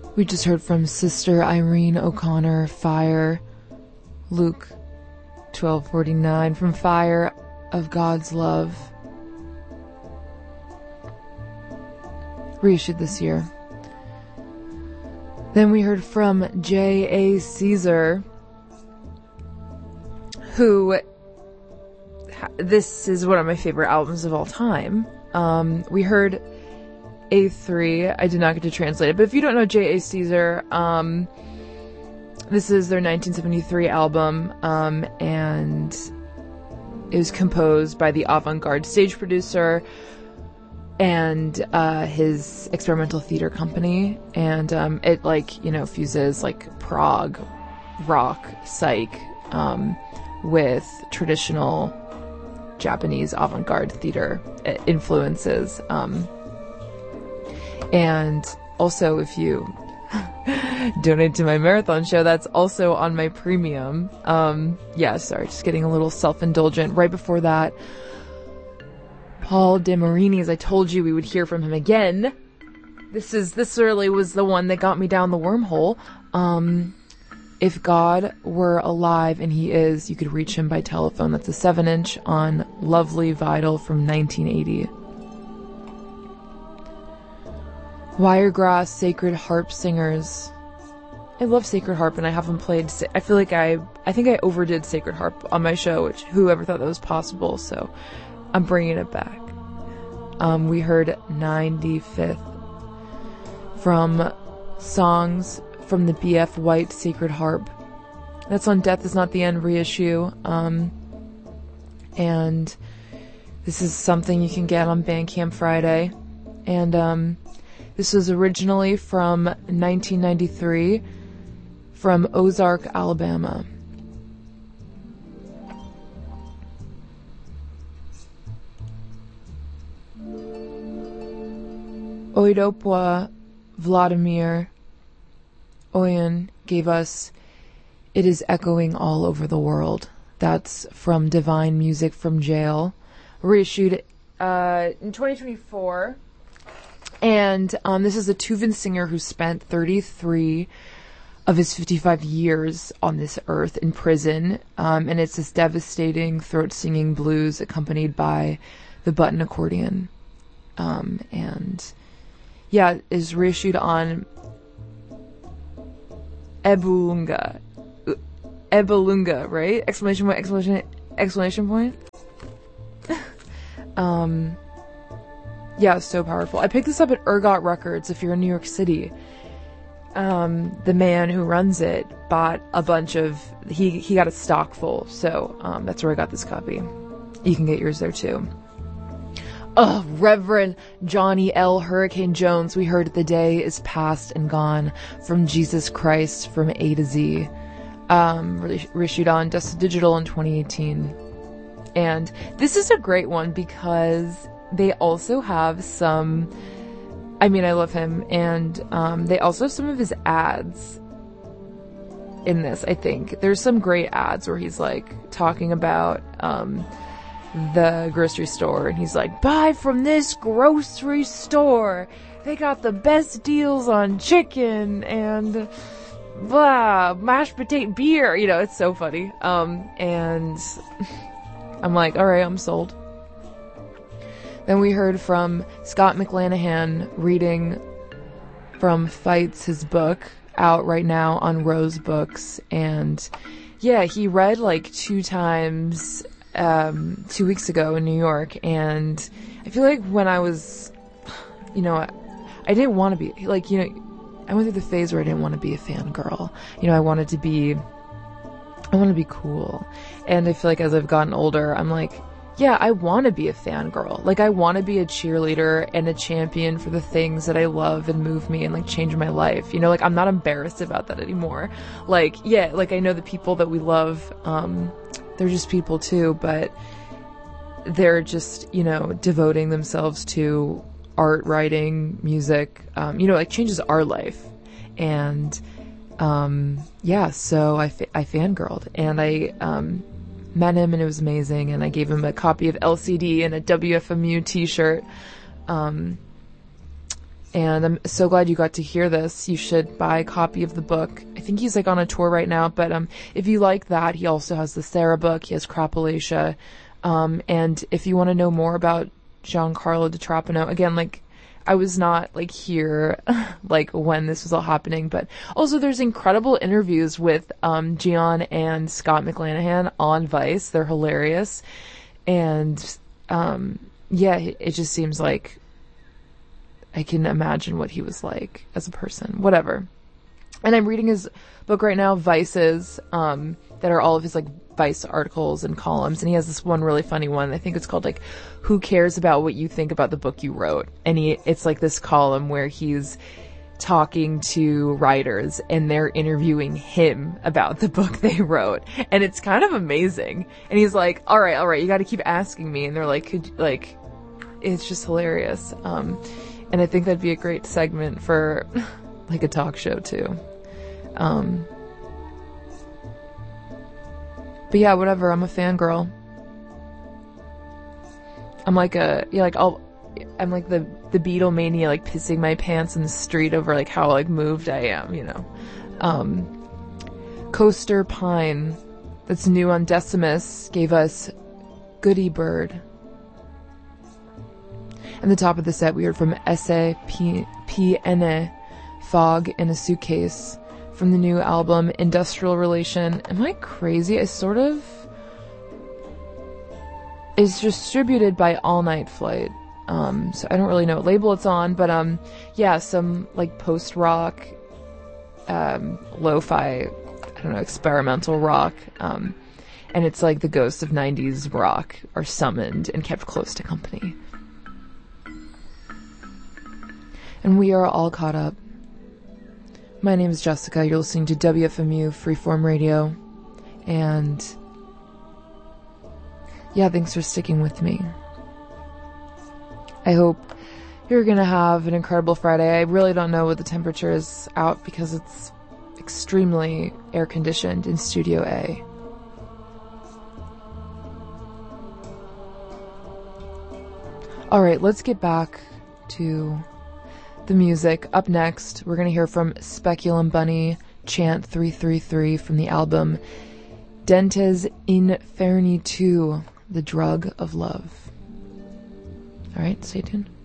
We just heard from Sister Irene O'Connor, Fire, Luke 12:49, from Fire of God's Love, reissued this year. Then we heard from J.A. Caesar, who, this is one of my favorite albums of all time. We heard A3. I did not get to translate it, but if you don't know J.A. Caesar, this is their 1973 album, and it was composed by the avant-garde stage producer and his experimental theater company, and it fuses prog rock psych with traditional Japanese avant-garde theater influences. And also, if you donate to my marathon show, that's also on my premium. Just getting a little self-indulgent. Right before that, Paul De Marini, as I told you we would hear from him again. This really was the one that got me down the wormhole. If God Were Alive, and He Is, you could reach him by telephone. That's a 7-inch on Lovely Vital from 1980. Wiregrass, Sacred Harp Singers. I love Sacred Harp, and I haven't played. I feel like I think I overdid Sacred Harp on my show, which whoever thought that was possible, so I'm bringing it back. We heard 95th from Songs from the B.F. White Sacred Harp. That's on Death Is Not the End reissue. And this is something you can get on Bandcamp Friday. And this was originally from 1993 from Ozark, Alabama. Oidopwa Vladimir Oyen gave us It Is Echoing All Over the World. That's from Divine Music from Jail, reissued in 2024. And this is a Tuvan singer who spent 33 of his 55 years on this earth in prison. And it's this devastating throat-singing blues accompanied by the button accordion. Is reissued on Ebulunga, right? Exclamation point. So powerful. I picked this up at Ergot Records if you're in New York City. The man who runs it bought a bunch of, he got a stock full, so that's where I got this copy. You can get yours there too. Oh, Reverend Johnny L. Hurricane Jones, we heard The Day Is Past and Gone from Jesus Christ from A to Z. Reissued on Dust Digital in 2018. And this is a great one because they also have some, I love him, and they also have some of his ads in this, I think. There's some great ads where he's talking about the grocery store, and he's like, buy from this grocery store, they got the best deals on chicken and blah, mashed potato beer, it's so funny. And I'm like, alright, I'm sold. Then we heard from Scott McLanahan reading from Fights, his book, out right now on Rose Books. And he read 2 times 2 weeks ago in New York, and I feel like when I was, I didn't want to be, I went through the phase where I didn't want to be a fangirl. I wanted to be cool. And I feel like as I've gotten older, I'm like, I want to be a fangirl. I want to be a cheerleader and a champion for the things that I love and move me and change my life. I'm not embarrassed about that anymore. I know the people that we love, they're just people too, but they're just, devoting themselves to art, writing, music, changes our life. And, so I fangirled, and I, met him, and it was amazing, and I gave him a copy of LCD and a WFMU t-shirt. And I'm so glad you got to hear this. You should buy a copy of the book. I think he's like on a tour right now, but if you like that, he also has the Sarah book. He has Crapulatia. And if you want to know more about Giancarlo Di Trapano, again, like, I was not like here like when this was all happening, but also there's incredible interviews with Gian and Scott McClanahan on Vice. They're hilarious. And yeah, it just seems like I can imagine what he was like as a person. Whatever. And I'm reading his book right now, Vices, that are all of his like Vice articles and columns. And he has this one really funny one. I think it's called like, Who Cares About What You Think About the Book You Wrote? And it's like this column where he's talking to writers and they're interviewing him about the book they wrote. And it's kind of amazing. And he's like, all right, you got to keep asking me. And they're like, it's just hilarious. And I think that'd be a great segment for like a talk show too. But yeah, whatever. I'm a fangirl. I'm like I'm like the Beatlemania, like pissing my pants in the street over like how like moved I am, you know. Coaster Pine, that's new on Decimus, gave us Goody Bird. And the top of the set, we heard from Esse P.N.E. Fog in a Suitcase from the new album Industrial Relation. Am I crazy? It's distributed by All Night Flight. So I don't really know what label it's on, but yeah, some like post-rock, lo-fi, I don't know, experimental rock. And it's like the ghosts of 90s rock are summoned and kept close to company. And we are all caught up. My name is Jessica. You're listening to WFMU Freeform Radio. And yeah, thanks for sticking with me. I hope you're going to have an incredible Friday. I really don't know what the temperature is out because it's extremely air conditioned in Studio A. All right, let's get back to the music. Up next, we're going to hear from Speculum Bunny, Chant 333 from the album Dentes Inferni 2, The Drug of Love. All right, stay tuned.